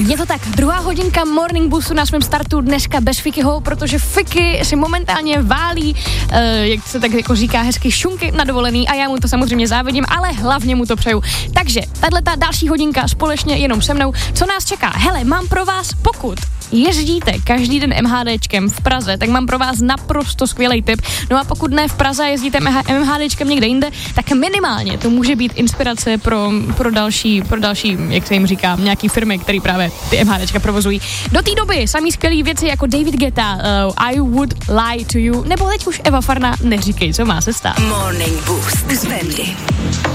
Je to tak, druhá hodinka Morning Boostu na svém startu dneska bez Fikyho, protože Fiky si momentálně válí, jak se tak jako říká hezky, šunky na dovolený a já mu to samozřejmě závidím, ale hlavně mu to přeju. Takže tato další hodinka společně jenom se mnou, co nás čeká? Hele, mám pro vás, pokud jezdíte každý den MHDčkem v Praze, tak mám pro vás naprosto skvělý tip. No a pokud ne v Praze, jezdíte MHDčkem někde jinde, tak minimálně to může být inspirace pro další, jak se jim říká, nějaký firmy, které právě ty MHDčka provozují. Do té doby samý skvělý věci jako David Guetta, I Would Lie to You, nebo teď už Eva Farna, Neříkej, co má se stát. Morning Boost s Fendi.